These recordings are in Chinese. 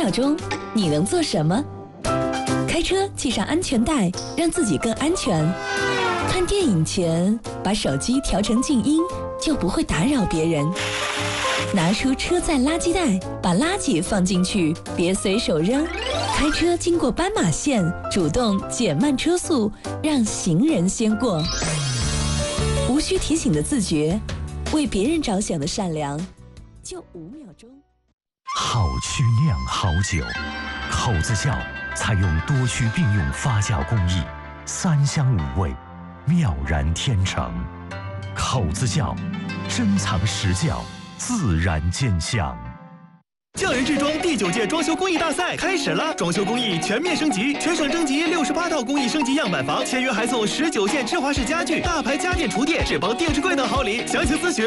秒钟，你能做什么？开车系上安全带，让自己更安全。看电影前，把手机调成静音，就不会打扰别人。拿出车载垃圾袋，把垃圾放进去，别随手扔。开车经过斑马线，主动减慢车速，让行人先过。无需提醒的自觉，为别人着想的善良，就5秒钟。 好曲酿好酒，口子窖采用多区并用发酵工艺，3香5味，妙然天成。口子窖，珍藏实窖，自然见香。 匠人制装第9届装修工艺大赛开始了，装修工艺全面升级，全省征集68套工艺升级样板房，签约还送19件智华式家具、大牌家电厨电、智邦电视柜等好礼。详情咨询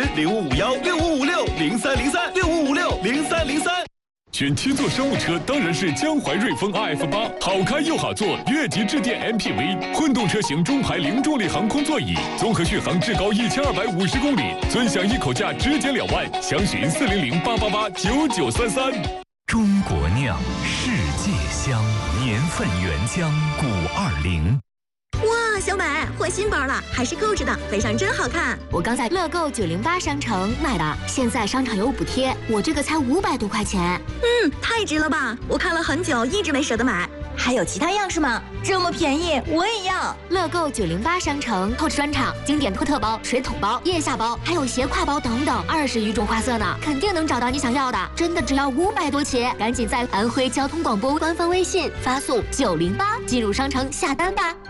05516556030365560303。 选7座商务车当然是江淮瑞风 RF8，好开又好坐，越级致电 MPV， 混动车型中排零重力航空座椅，综合续航至高1250公里，尊享一口价直减2万，详询40088889933。 中国酿，世界香，年份原浆520。 哇，小美换新包了，还是购置的，背上真好看。 我刚在乐购908商城买的，现在商场有补贴，我这个才500多块钱。 太值了吧！我看了很久，一直没舍得买。 还有其他样式吗？这么便宜，我也要。 乐购908商城透支专场，经典托特包、水桶包、腋下包，还有斜挎包等等，20余种花色呢，肯定能找到你想要的。真的只要500多起，赶紧在安徽交通广播官方微信发送908进入商城下单吧。